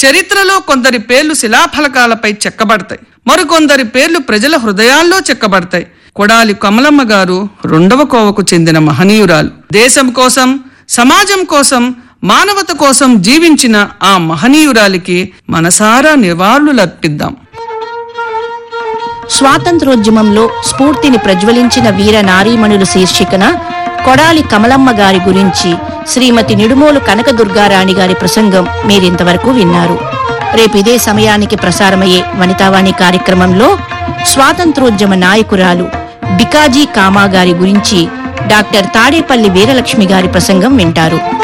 చరిత్రలో కొందరి పేర్లు శిలాఫలకాలపై చెక్కబడతాయి, మరికొందరి పేర్లు ప్రజల హృదయాల్లో చెక్కబడతాయి. కొడాలి కమలమ్మ గారు 2వ కోవకు చెందిన మహనీయురాలు. దేశం కోసం, సమాజం కోసం, మానవత కోసం జీవించిన ఆ మహనీయురాలికి మనసారా నివాళులర్పిద్దాం. స్వాతంత్రోద్యమంలో స్ఫూర్తిని ప్రజ్వలించిన వీర నారీమణులు శీర్షికన కొడాలి కమలమ్మ గారి గురించి శ్రీమతి నిడుమోలు కనకదుర్గారాణి గారి ప్రసంగం మీరింతవరకు విన్నారు. రేపు ఇదే సమయానికి ప్రసారమయ్యే వనితావాణి కార్యక్రమంలో స్వాతంత్రోద్యమ నాయకురాలు బికాజీ కామా గారి గురించి డాక్టర్ తాడేపల్లి వీరలక్ష్మి గారి ప్రసంగం వింటారు.